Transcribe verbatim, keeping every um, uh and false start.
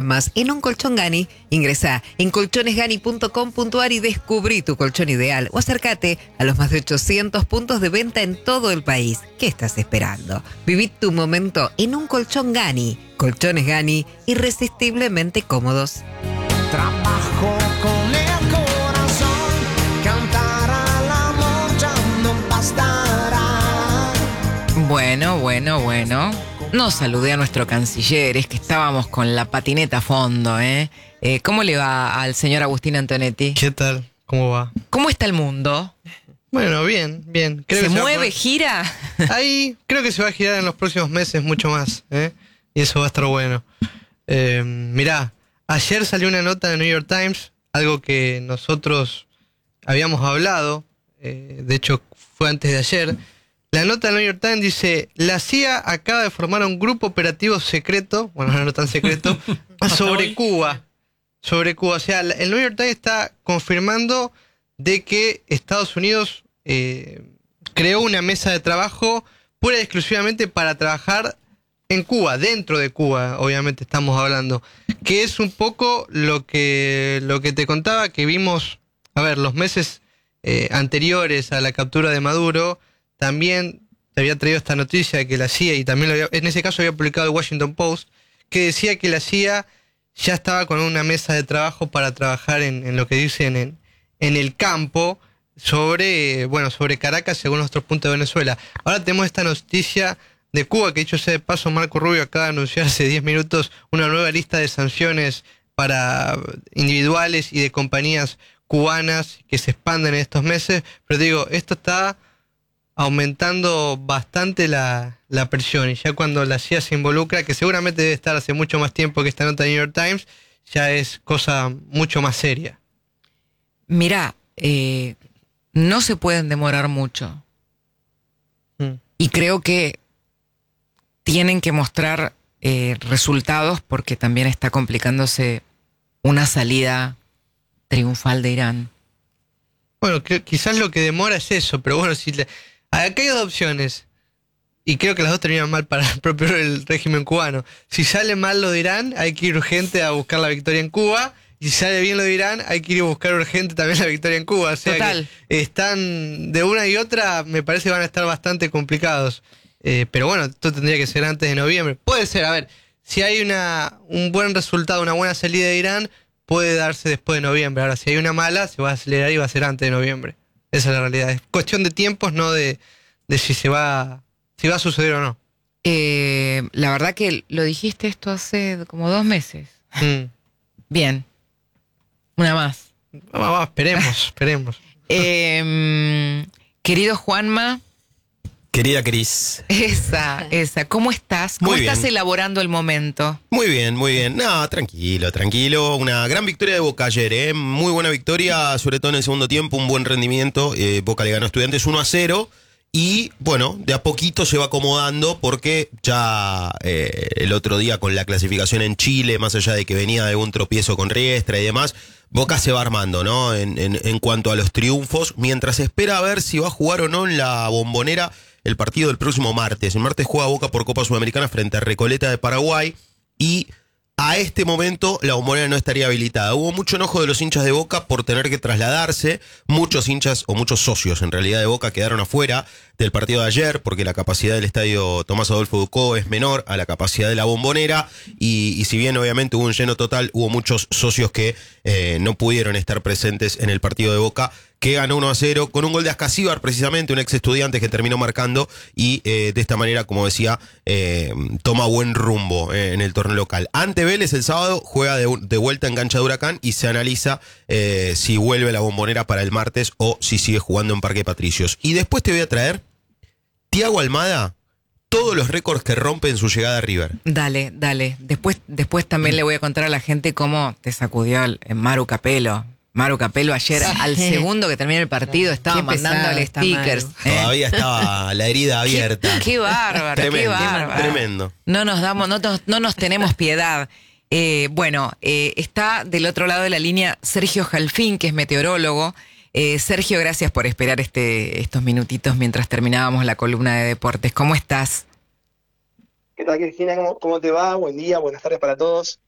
más en un colchón Gani. Ingresá en colchones gani punto com punto ar y descubrí tu colchón ideal o acércate a los más de ochocientos puntos de venta en todo el país. ¿Qué estás esperando? Viví tu momento en un colchón Gani. Colchones Gani, irresistiblemente cómodos. Trabajo con el corazón, cantar al amor ya no bastará. Bueno, bueno, bueno. No saludé a nuestro canciller, es que estábamos con la patineta a fondo, ¿eh? eh ¿Cómo le va al señor Agustín Antonetti? ¿Qué tal? ¿Cómo va? ¿Cómo está el mundo? Bueno, bien, bien. Creo ¿Se que mueve, se va a... gira? Ahí creo que se va a girar en los próximos meses mucho más, ¿eh? Y eso va a estar bueno. Eh, mirá, ayer salió una nota de New York Times, algo que nosotros habíamos hablado, eh, de hecho fue antes de ayer. La nota del New York Times dice: la C I A acaba de formar un grupo operativo secreto, bueno, no tan secreto, sobre Cuba. Sobre Cuba. O sea, el New York Times está confirmando de que Estados Unidos eh, creó una mesa de trabajo pura y exclusivamente para trabajar en Cuba, dentro de Cuba, obviamente estamos hablando. Que es un poco lo que, lo que te contaba, que vimos, a ver, los meses eh, anteriores a la captura de Maduro. También te había traído esta noticia de que la C I A, y también lo había, en ese caso había publicado el Washington Post, que decía que la C I A ya estaba con una mesa de trabajo para trabajar en, en lo que dicen en, en el campo sobre, bueno, sobre Caracas según nuestros puntos de Venezuela. Ahora tenemos esta noticia de Cuba, que dicho sea de paso, Marco Rubio acaba de anunciar hace diez minutos una nueva lista de sanciones para individuales y de compañías cubanas que se expanden en estos meses. Pero digo, esto está aumentando bastante la, la presión, y ya cuando la C I A se involucra, que seguramente debe estar hace mucho más tiempo que esta nota de New York Times, ya es cosa mucho más seria. Mirá, eh, no se pueden demorar mucho. Mm. Y creo que tienen que mostrar eh, resultados, porque también está complicándose una salida triunfal de Irán. Bueno, que, quizás lo que demora es eso, pero bueno, si le, acá hay dos opciones, y creo que las dos terminan mal para el propio el régimen cubano. Si sale mal lo de Irán, hay que ir urgente a buscar la victoria en Cuba, y si sale bien lo de Irán, hay que ir a buscar urgente también la victoria en Cuba. O sea, total, que están de una y otra, me parece que van a estar bastante complicados. Eh, pero bueno, esto tendría que ser antes de noviembre. Puede ser, a ver, si hay una un buen resultado, una buena salida de Irán, puede darse después de noviembre. Ahora, si hay una mala, se va a acelerar y va a ser antes de noviembre. Esa es la realidad. Es cuestión de tiempos, no de, de si se va, si va a suceder o no. Eh, la verdad que lo dijiste esto hace como dos meses. Mm. Bien. Una más. Vamos, vamos, esperemos, esperemos. Eh, querido Juanma. Querida Cris. Esa, esa. ¿Cómo estás? ¿Cómo Muy estás bien. elaborando el momento? Muy bien, muy bien. No, tranquilo, tranquilo. Una gran victoria de Boca ayer, ¿eh? Muy buena victoria, sobre todo en el segundo tiempo, un buen rendimiento. Eh, Boca le ganó a Estudiantes uno a cero. Y bueno, de a poquito se va acomodando, porque ya eh, el otro día con la clasificación en Chile, más allá de que venía de un tropiezo con Riestra y demás, Boca se va armando, ¿no? En, en, en cuanto a los triunfos, mientras espera a ver si va a jugar o no en la Bombonera el partido del próximo martes. El martes juega Boca por Copa Sudamericana frente a Recoleta de Paraguay, y a este momento la Bombonera no estaría habilitada. Hubo mucho enojo de los hinchas de Boca por tener que trasladarse. Muchos hinchas, o muchos socios en realidad de Boca, quedaron afuera del partido de ayer, porque la capacidad del estadio Tomás Adolfo Ducó es menor a la capacidad de la Bombonera, y, y si bien obviamente hubo un lleno total, hubo muchos socios que eh, no pudieron estar presentes en el partido de Boca, que ganó uno a cero con un gol de Ascasíbar, precisamente un ex estudiante que terminó marcando, y eh, de esta manera, como decía, eh, toma buen rumbo eh, en el torneo local. Ante Vélez el sábado juega de, de vuelta en cancha de Huracán, y se analiza eh, si vuelve la Bombonera para el martes o si sigue jugando en Parque Patricios. Y después te voy a traer Thiago Almada, todos los récords que rompe en su llegada a River. Dale, dale. Después, después también le voy a contar a la gente cómo te sacudió el, el Maru Capello. Maru Capello ayer, sí, al segundo que termina el partido, estaba mandándole stickers. ¿eh? Todavía estaba la herida abierta. Qué, qué bárbaro, tremendo, qué bárbaro. Tremendo. No nos damos, no, nos, no nos tenemos piedad. Eh, bueno, eh, está del otro lado de la línea Sergio Jalfín, que es meteorólogo. Eh, Sergio, gracias por esperar este, estos minutitos mientras terminábamos la columna de deportes. ¿Cómo estás? ¿Qué tal, Cristina? ¿Cómo, cómo te va? Buen día, buenas tardes para todos.